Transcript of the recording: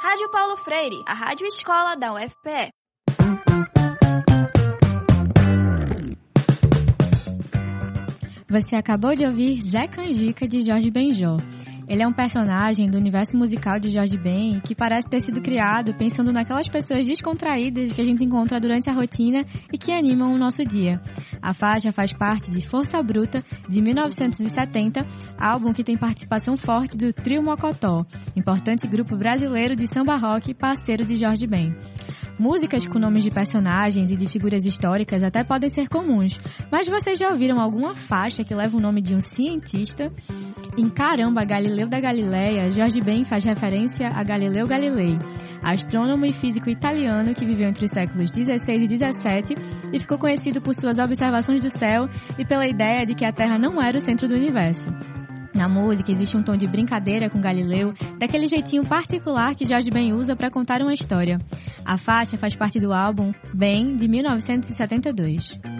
Rádio Paulo Freire, a rádio escola da UFPE. Você acabou de ouvir Zé Canjica, de Jorge Benjor. Ele é um personagem do universo musical de Jorge Ben que parece ter sido criado pensando naquelas pessoas descontraídas que a gente encontra durante a rotina e que animam o nosso dia. A faixa faz parte de Força Bruta, de 1970, álbum que tem participação forte do Trio Mocotó, importante grupo brasileiro de samba rock parceiro de Jorge Ben. Músicas com nomes de personagens e de figuras históricas até podem ser comuns, mas vocês já ouviram alguma faixa que leva o nome de um cientista? Em Caramba, Galileu da Galileia, Jorge Ben faz referência a Galileu Galilei, astrônomo e físico italiano que viveu entre os séculos XVI e XVII e ficou conhecido por suas observações do céu e pela ideia de que a Terra não era o centro do universo. Na música existe um tom de brincadeira com Galileu, daquele jeitinho particular que Jorge Ben usa para contar uma história. A faixa faz parte do álbum Ben, de 1972.